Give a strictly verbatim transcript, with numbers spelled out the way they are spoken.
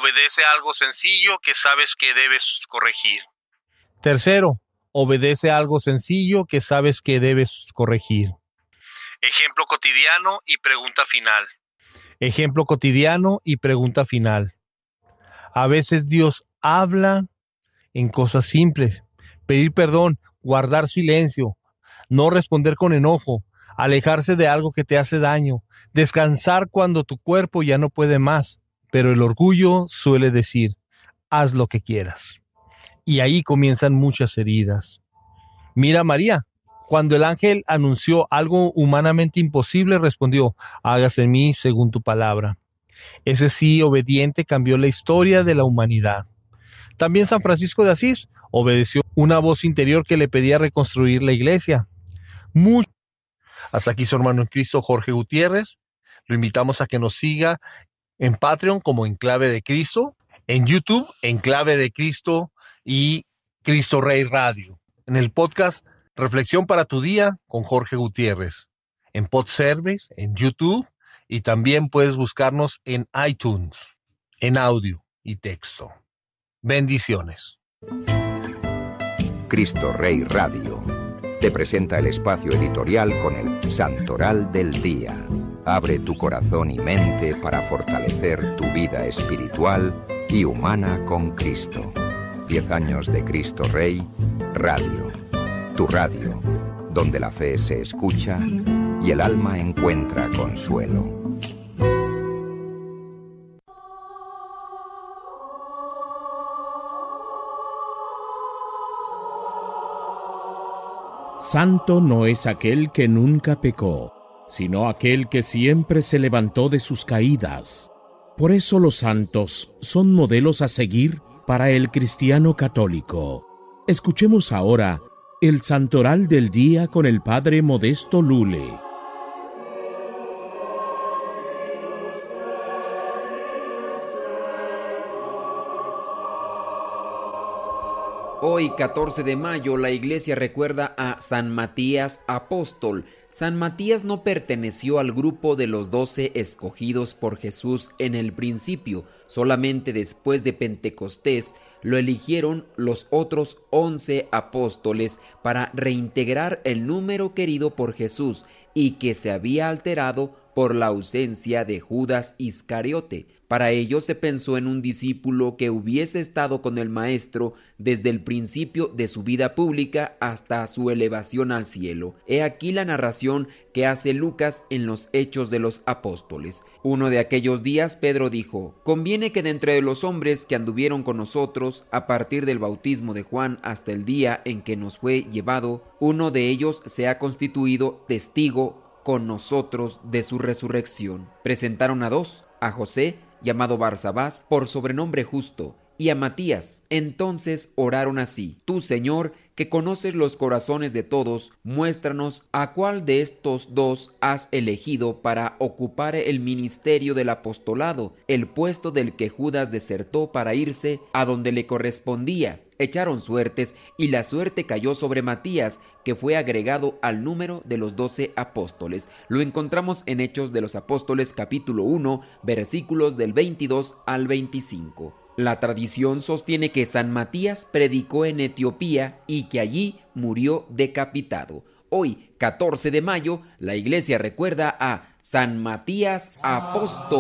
obedece algo sencillo que sabes que debes corregir. Tercero, obedece algo sencillo que sabes que debes corregir. Ejemplo cotidiano y pregunta final. Ejemplo cotidiano y pregunta final. A veces Dios habla en cosas simples. Pedir perdón, guardar silencio, no responder con enojo, alejarse de algo que te hace daño, descansar cuando tu cuerpo ya no puede más. Pero el orgullo suele decir, haz lo que quieras. Y ahí comienzan muchas heridas. Mira a María. Cuando el ángel anunció algo humanamente imposible, respondió, hágase en mí según tu palabra. Ese sí obediente cambió la historia de la humanidad. También San Francisco de Asís obedeció una voz interior que le pedía reconstruir la iglesia. Mucho. Hasta aquí su hermano en Cristo, Jorge Gutiérrez. Lo invitamos a que nos siga en Patreon como Enclave de Cristo, en YouTube, Enclave de Cristo y Cristo Rey Radio. En el podcast Reflexión para tu Día con Jorge Gutiérrez. En Podservice, en YouTube y también puedes buscarnos en iTunes, en audio y texto. Bendiciones. Cristo Rey Radio te presenta el espacio editorial con el Santoral del Día. Abre tu corazón y mente para fortalecer tu vida espiritual y humana con Cristo. Diez años de Cristo Rey Radio. Tu radio, donde la fe se escucha y el alma encuentra consuelo. Santo no es aquel que nunca pecó, sino aquel que siempre se levantó de sus caídas. Por eso los santos son modelos a seguir para el cristiano católico. Escuchemos ahora el Santoral del Día con el Padre Modesto Lule. Hoy, catorce de mayo, la Iglesia recuerda a San Matías Apóstol. San Matías no perteneció al grupo de los doce escogidos por Jesús en el principio. Solamente después de Pentecostés lo eligieron los otros once apóstoles para reintegrar el número querido por Jesús y que se había alterado por la ausencia de Judas Iscariote. Para ello se pensó en un discípulo que hubiese estado con el Maestro desde el principio de su vida pública hasta su elevación al cielo. He aquí la narración que hace Lucas en los Hechos de los Apóstoles. Uno de aquellos días Pedro dijo: conviene que de entre los hombres que anduvieron con nosotros a partir del bautismo de Juan hasta el día en que nos fue llevado, uno de ellos sea constituido testigo con nosotros de su resurrección. Presentaron a dos, a José, llamado Barsabás, por sobrenombre Justo, y a Matías. Entonces oraron así: Tú, Señor, que conoces los corazones de todos, muéstranos a cuál de estos dos has elegido para ocupar el ministerio del apostolado, el puesto del que Judas desertó para irse a donde le correspondía. Echaron suertes y la suerte cayó sobre Matías, que fue agregado al número de los doce apóstoles. Lo encontramos en Hechos de los Apóstoles capítulo uno, versículos del veintidós al veinticinco. La tradición sostiene que San Matías predicó en Etiopía y que allí murió decapitado. Hoy, catorce de mayo, la Iglesia recuerda a San Matías Apóstol.